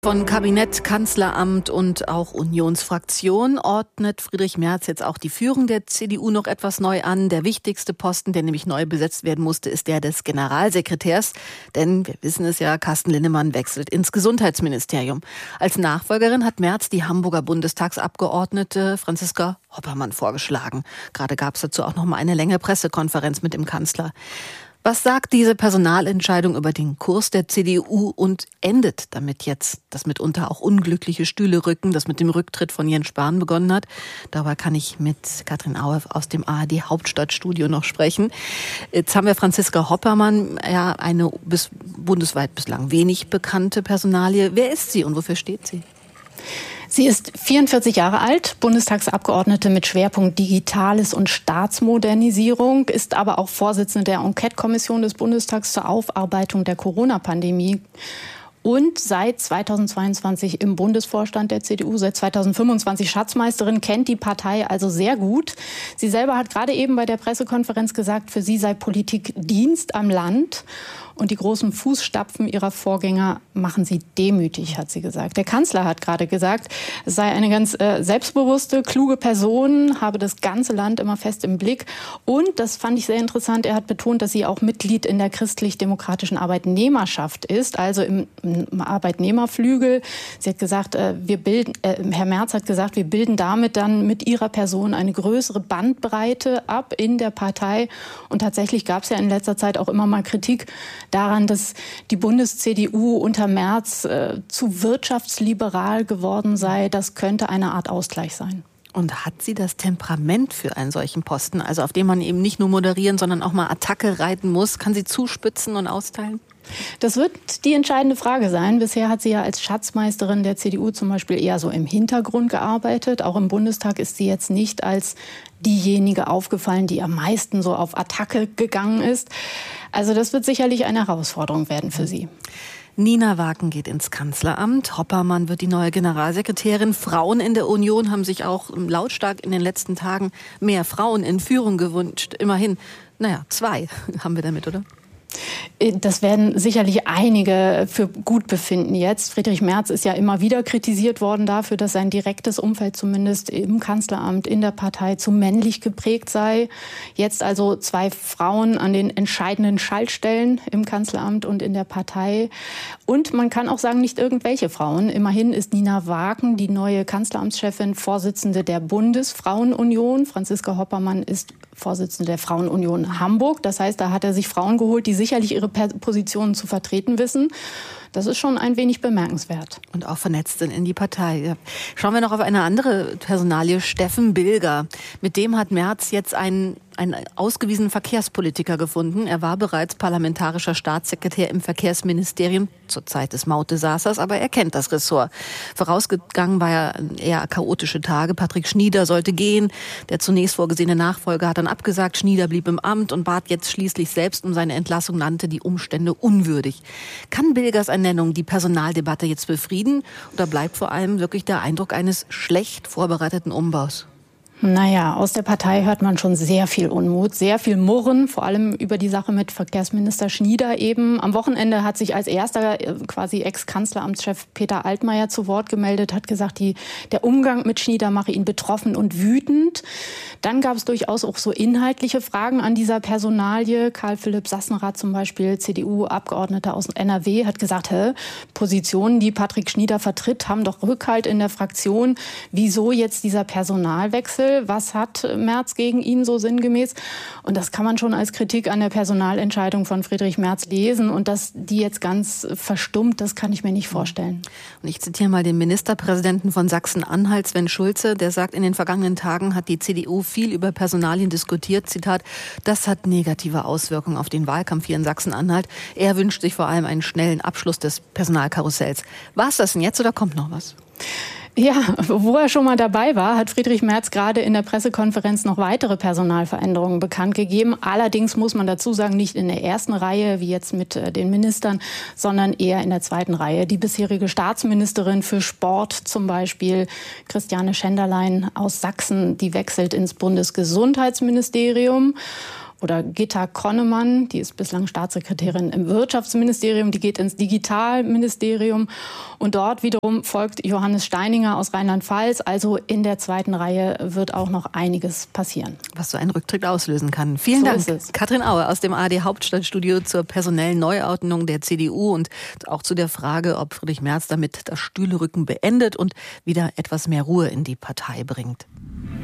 Von Kabinett, Kanzleramt und auch Unionsfraktion ordnet Friedrich Merz jetzt auch die Führung der CDU noch etwas neu an. Der wichtigste Posten, der nämlich neu besetzt werden musste, ist der des Generalsekretärs. Denn wir wissen es ja, Carsten Linnemann wechselt ins Gesundheitsministerium. Als Nachfolgerin hat Merz die Hamburger Bundestagsabgeordnete Franziska Hoppermann vorgeschlagen. Gerade gab es dazu auch noch mal eine längere Pressekonferenz mit dem Kanzler. Was sagt diese Personalentscheidung über den Kurs der CDU und endet damit jetzt das mitunter auch unglückliche Stühlerücken, das mit dem Rücktritt von Jens Spahn begonnen hat? Darüber kann ich mit Katrin Aue aus dem ARD Hauptstadtstudio noch sprechen. Jetzt haben wir Franziska Hoppermann, ja, eine bundesweit bislang wenig bekannte Personalie. Wer ist sie und wofür steht sie? Sie ist 44 Jahre alt, Bundestagsabgeordnete mit Schwerpunkt Digitales und Staatsmodernisierung, ist aber auch Vorsitzende der Enquete-Kommission des Bundestags zur Aufarbeitung der Corona-Pandemie und seit 2022 im Bundesvorstand der CDU, seit 2025 Schatzmeisterin, kennt die Partei also sehr gut. Sie selber hat gerade eben bei der Pressekonferenz gesagt, für sie sei Politik Dienst am Land. Und die großen Fußstapfen ihrer Vorgänger machen sie demütig, hat sie gesagt. Der Kanzler hat gerade gesagt, es sei eine ganz selbstbewusste, kluge Person, habe das ganze Land immer fest im Blick. Und, das fand ich sehr interessant, er hat betont, dass sie auch Mitglied in der christlich-demokratischen Arbeitnehmerschaft ist, also im Arbeitnehmerflügel. Sie hat gesagt, Herr Merz hat gesagt, wir bilden damit dann mit ihrer Person eine größere Bandbreite ab in der Partei. Und tatsächlich gab es ja in letzter Zeit auch immer mal Kritik daran, dass die Bundes-CDU unter Merz zu wirtschaftsliberal geworden sei. Das könnte eine Art Ausgleich sein. Und hat sie das Temperament für einen solchen Posten, also auf dem man eben nicht nur moderieren, sondern auch mal Attacke reiten muss? Kann sie zuspitzen und austeilen? Das wird die entscheidende Frage sein. Bisher hat sie ja als Schatzmeisterin der CDU zum Beispiel eher so im Hintergrund gearbeitet. Auch im Bundestag ist sie jetzt nicht als diejenige aufgefallen, die am meisten so auf Attacke gegangen ist. Also das wird sicherlich eine Herausforderung werden für sie. Nina Wagen geht ins Kanzleramt. Hoppermann wird die neue Generalsekretärin. Frauen in der Union haben sich auch lautstark in den letzten Tagen mehr Frauen in Führung gewünscht. Immerhin, 2 haben wir damit, oder? Das werden sicherlich einige für gut befinden jetzt. Friedrich Merz ist ja immer wieder kritisiert worden dafür, dass sein direktes Umfeld zumindest im Kanzleramt, in der Partei zu männlich geprägt sei. Jetzt also 2 Frauen an den entscheidenden Schaltstellen im Kanzleramt und in der Partei. Und man kann auch sagen, nicht irgendwelche Frauen. Immerhin ist Nina Wagen die neue Kanzleramtschefin, Vorsitzende der Bundesfrauenunion. Franziska Hoppermann ist Vorsitzende der Frauenunion Hamburg. Das heißt, da hat er sich Frauen geholt, die sicherlich ihre Positionen zu vertreten wissen. Das ist schon ein wenig bemerkenswert. Und auch vernetzt sind in die Partei. Schauen wir noch auf eine andere Personalie, Steffen Bilger. Mit dem hat Merz jetzt einen ausgewiesenen Verkehrspolitiker gefunden. Er war bereits parlamentarischer Staatssekretär im Verkehrsministerium zur Zeit des Maut-Desasters, aber er kennt das Ressort. Vorausgegangen war ja eher chaotische Tage. Patrick Schnieder sollte gehen. Der zunächst vorgesehene Nachfolger hat dann abgesagt. Schnieder blieb im Amt und bat jetzt schließlich selbst um seine Entlassung, nannte die Umstände unwürdig. Kann Bilgers Ernennung die Personaldebatte jetzt befrieden oder bleibt vor allem wirklich der Eindruck eines schlecht vorbereiteten Umbaus? Naja, aus der Partei hört man schon sehr viel Unmut, sehr viel Murren, vor allem über die Sache mit Verkehrsminister Schnieder eben. Am Wochenende hat sich als erster quasi Ex-Kanzleramtschef Peter Altmaier zu Wort gemeldet, hat gesagt, der Umgang mit Schnieder mache ihn betroffen und wütend. Dann gab es durchaus auch so inhaltliche Fragen an dieser Personalie. Karl-Philipp Sassenrath zum Beispiel, CDU-Abgeordneter aus NRW, hat gesagt, Positionen, die Patrick Schnieder vertritt, haben doch Rückhalt in der Fraktion. Wieso jetzt dieser Personalwechsel? Was hat Merz gegen ihn so sinngemäß? Und das kann man schon als Kritik an der Personalentscheidung von Friedrich Merz lesen. Und dass die jetzt ganz verstummt, das kann ich mir nicht vorstellen. Und ich zitiere mal den Ministerpräsidenten von Sachsen-Anhalt, Sven Schulze, der sagt, in den vergangenen Tagen hat die CDU viel über Personalien diskutiert. Zitat, das hat negative Auswirkungen auf den Wahlkampf hier in Sachsen-Anhalt. Er wünscht sich vor allem einen schnellen Abschluss des Personalkarussells. War es das denn jetzt oder kommt noch was? Ja, wo er schon mal dabei war, hat Friedrich Merz gerade in der Pressekonferenz noch weitere Personalveränderungen bekannt gegeben. Allerdings muss man dazu sagen, nicht in der ersten Reihe, wie jetzt mit den Ministern, sondern eher in der zweiten Reihe. Die bisherige Staatsministerin für Sport zum Beispiel, Christiane Schenderlein aus Sachsen, die wechselt ins Bundesgesundheitsministerium. oder Gitta Konnemann, die ist bislang Staatssekretärin im Wirtschaftsministerium, die geht ins Digitalministerium. Und dort wiederum folgt Johannes Steininger aus Rheinland-Pfalz. Also in der zweiten Reihe wird auch noch einiges passieren. Was so ein Rücktritt auslösen kann. Vielen Dank. Katrin Aue aus dem ARD-Hauptstadtstudio zur personellen Neuordnung der CDU und auch zu der Frage, ob Friedrich Merz damit das Stühlerücken beendet und wieder etwas mehr Ruhe in die Partei bringt.